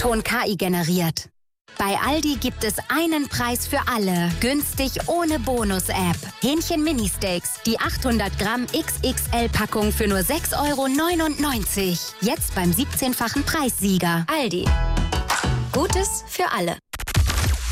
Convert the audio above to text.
Klingelton KI generiert. Bei Aldi gibt es einen Preis für alle. Günstig ohne Bonus-App. Hähnchen Mini-Steaks. Die 800 Gramm XXL-Packung für nur 6,99 €. Jetzt beim 17-fachen Preissieger. Aldi. Gutes für alle.